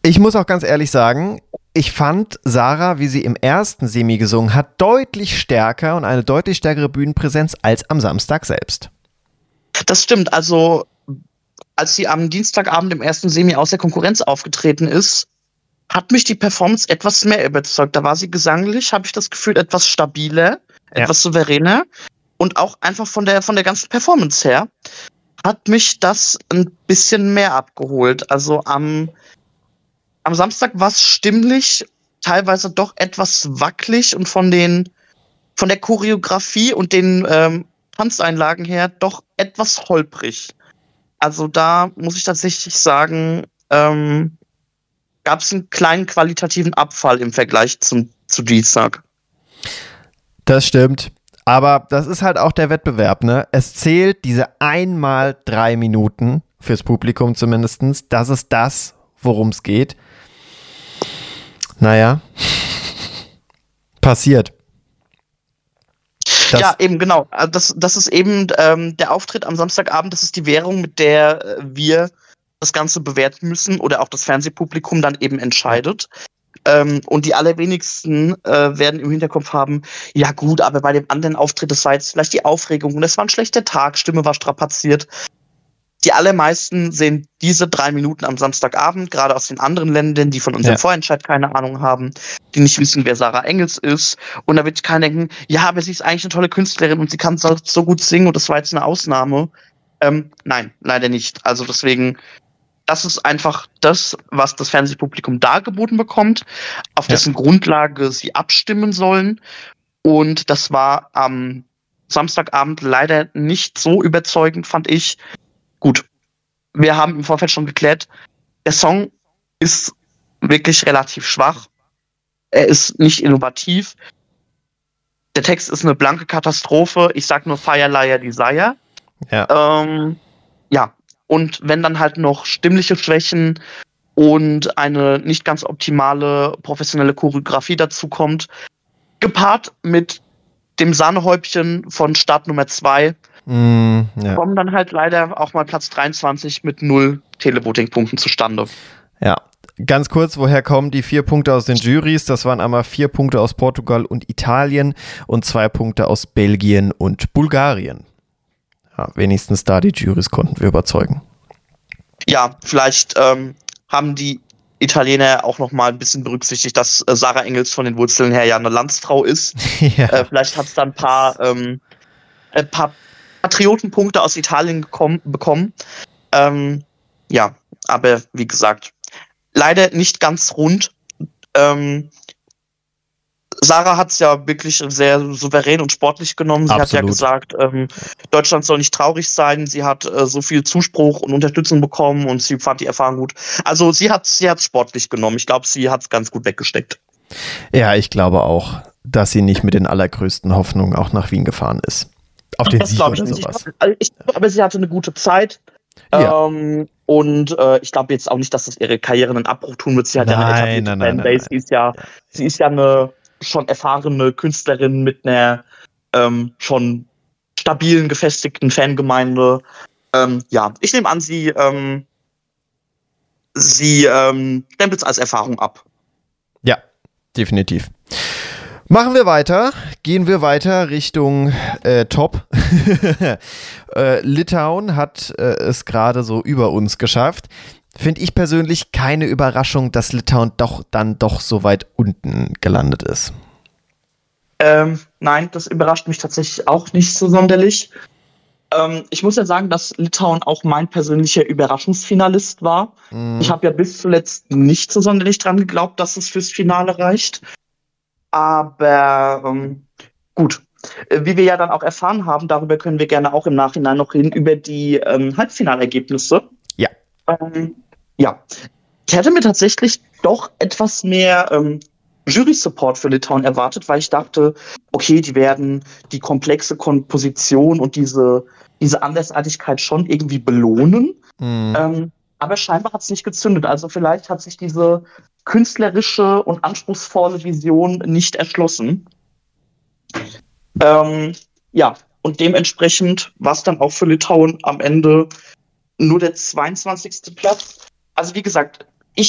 Ich muss auch ganz ehrlich sagen, ich fand Sarah, wie sie im ersten Semi gesungen hat, deutlich stärker und eine deutlich stärkere Bühnenpräsenz als am Samstag selbst. Das stimmt, also als sie am Dienstagabend im ersten Semi aus der Konkurrenz aufgetreten ist, hat mich die Performance etwas mehr überzeugt. Da war sie gesanglich, habe ich das Gefühl, etwas stabiler, etwas souveräner und auch einfach von der ganzen Performance her hat mich das ein bisschen mehr abgeholt. Also am Samstag war es stimmlich, teilweise doch etwas wackelig und von der Choreografie und den Tanzeinlagen her doch etwas holprig. Also da muss ich tatsächlich sagen, gab es einen kleinen qualitativen Abfall im Vergleich zu Dienstag. Das stimmt. Aber das ist halt auch der Wettbewerb, ne? Es zählt diese einmal 3 Minuten fürs Publikum zumindest. Das ist das, worum es geht. Naja. Passiert. Ja, eben, genau. Das ist eben der Auftritt am Samstagabend, das ist die Währung, mit der wir das Ganze bewerten müssen oder auch das Fernsehpublikum dann eben entscheidet. Und die allerwenigsten werden im Hinterkopf haben, ja gut, aber bei dem anderen Auftritt, das war jetzt vielleicht die Aufregung und es war ein schlechter Tag, Stimme war strapaziert. Die allermeisten sehen diese 3 Minuten am Samstagabend, gerade aus den anderen Ländern, die von unserem Vorentscheid keine Ahnung haben, die nicht wissen, wer Sarah Engels ist. Und da wird keiner denken, ja, aber sie ist eigentlich eine tolle Künstlerin und sie kann so gut singen und das war jetzt eine Ausnahme. Nein, leider nicht. Also deswegen, das ist einfach das, was das Fernsehpublikum dargeboten bekommt, auf dessen Grundlage sie abstimmen sollen. Und das war am Samstagabend leider nicht so überzeugend, fand ich. Gut, wir haben im Vorfeld schon geklärt, der Song ist wirklich relativ schwach. Er ist nicht innovativ. Der Text ist eine blanke Katastrophe. Ich sag nur Fire, Liar, Desire. Ja, und wenn dann halt noch stimmliche Schwächen und eine nicht ganz optimale professionelle Choreografie dazu kommt, gepaart mit dem Sahnehäubchen von Start Nummer 2, kommen dann halt leider auch mal Platz 23 mit 0 Televoting-Punkten zustande. Ja, ganz kurz, woher kommen die 4 Punkte aus den Jurys? Das waren einmal 4 Punkte aus Portugal und Italien und 2 Punkte aus Belgien und Bulgarien. Ja, wenigstens da die Jurys konnten wir überzeugen. Ja, vielleicht haben die Italiener auch noch mal ein bisschen berücksichtigt, dass Sarah Engels von den Wurzeln her ja eine Landsfrau ist. Vielleicht hat es dann ein paar Patriotenpunkte aus Italien bekommen. Ja, aber wie gesagt, leider nicht ganz rund. Sarah hat es ja wirklich sehr souverän und sportlich genommen. Sie hat ja gesagt, Deutschland soll nicht traurig sein. Sie hat so viel Zuspruch und Unterstützung bekommen und sie fand die Erfahrung gut. Also sie hat es sportlich genommen. Ich glaube, sie hat es ganz gut weggesteckt. Ja, ich glaube auch, dass sie nicht mit den allergrößten Hoffnungen auch nach Wien gefahren ist. Auf den Sieg oder sowas. Aber sie hatte eine gute Zeit. Ja. Und ich glaube jetzt auch nicht, dass das ihre Karriere einen Abbruch tun wird. Sie hat ja eine etablierte Fanbase. Sie ist ja eine schon erfahrene Künstlerin mit einer schon stabilen, gefestigten Fangemeinde. Ja, ich nehme an, sie stempelt es als Erfahrung ab. Ja, definitiv. Machen wir weiter, gehen wir weiter Richtung Top. Litauen hat es gerade so über uns geschafft. Finde ich persönlich keine Überraschung, dass Litauen dann doch so weit unten gelandet ist. Nein, das überrascht mich tatsächlich auch nicht so sonderlich. Ich muss ja sagen, dass Litauen auch mein persönlicher Überraschungsfinalist war. Ich habe ja bis zuletzt nicht so sonderlich dran geglaubt, dass es fürs Finale reicht. Aber gut, wie wir ja dann auch erfahren haben, darüber können wir gerne auch im Nachhinein noch reden, über die Halbfinalergebnisse. Ja. Ja, ich hätte mir tatsächlich doch etwas mehr Jury-Support für Litauen erwartet, weil ich dachte, okay, die werden die komplexe Komposition und diese Andersartigkeit schon irgendwie belohnen. Aber scheinbar hat es nicht gezündet. Also vielleicht hat sich diese künstlerische und anspruchsvolle Vision nicht erschlossen. Ja, und dementsprechend war es dann auch für Litauen am Ende nur der 22. Platz. Also wie gesagt,